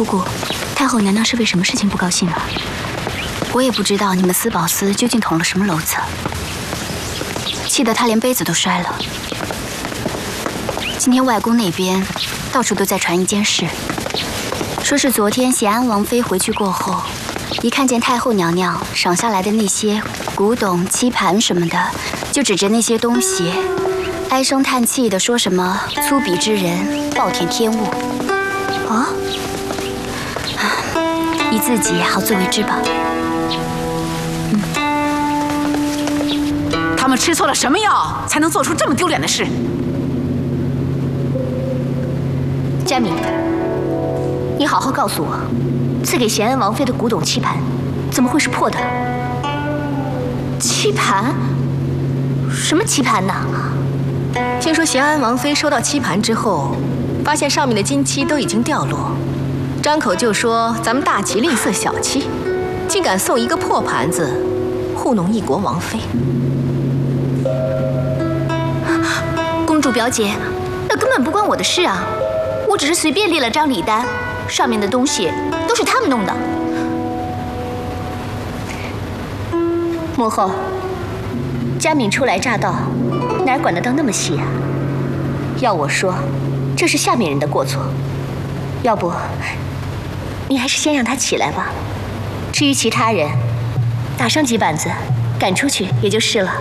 姑姑，太后娘娘是为什么事情不高兴了？我也不知道你们司宝司究竟捅了什么篓子，气得她连杯子都摔了。今天外宫那边到处都在传一件事，说是昨天咸安王妃回去过后，一看见太后娘娘赏下来的那些古董、漆盘什么的，就指着那些东西，唉声叹气的说什么粗鄙之人，暴殄天物。啊？以自己好自为之吧。 他们吃错了什么药，才能做出这么丢脸的事？ 佳敏，你好好告诉我，赐给咸安王妃的古董漆盘，怎么会是破的？漆盘？什么漆盘呢？ 听说咸安王妃收到漆盘之后，发现上面的金漆都已经掉落，张口就说咱们大齐吝啬小气，竟敢送一个破盘子糊弄一国王妃。 公主表姐，那根本不关我的事啊！我只是随便列了张礼单，上面的东西都是他们弄的。母后，佳敏初来乍到，哪管得到那么细啊？要我说，这是下面人的过错。要不，你还是先让他起来吧。至于其他人，打上几板子，赶出去也就是了。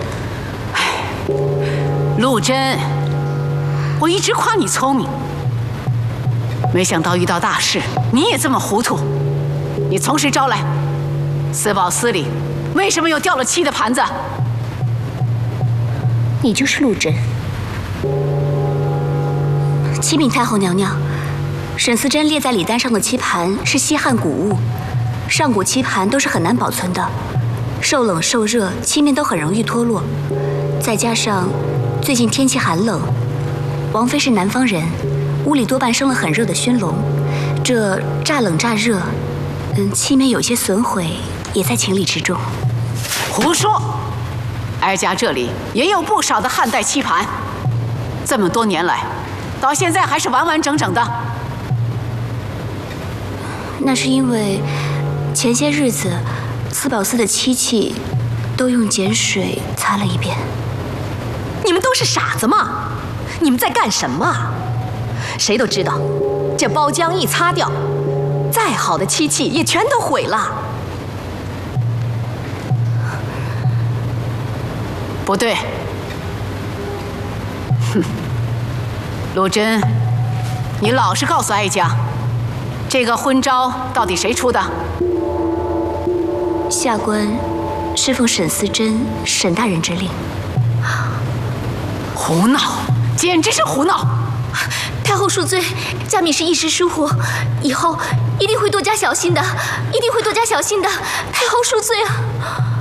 陆贞，我一直夸你聪明，没想到遇到大事你也这么糊涂。你从实招来，司宝司里为什么有掉了漆的盘子？ 你就是陆贞。启禀太后娘娘，沈思珍列在礼单上的漆盘是西汉古物，上古漆盘都是很难保存的，受冷受热，漆面都很容易脱落。再加上最近天气寒冷，王妃是南方人，屋里多半生了很热的熏笼，这乍冷乍热，漆面有些损毁，也在情理之中。 胡说！哀家这里也有不少的汉代漆盘，这么多年来，到现在还是完完整整的。 那是因为前些日子司宝司的漆器都用碱水擦了一遍。 你们都是傻子吗？你们在干什么？谁都知道，这包浆一擦掉，再好的漆器也全都毁了。 不对，哼，陆贞，你老实告诉哀家，这个婚招到底谁出的？ 下官是奉沈思珍沈大人之令。 胡闹，简直是胡闹！ 太后恕罪，佳敏是一时疏忽，以后一定会多加小心的，一定会多加小心的。太后恕罪啊！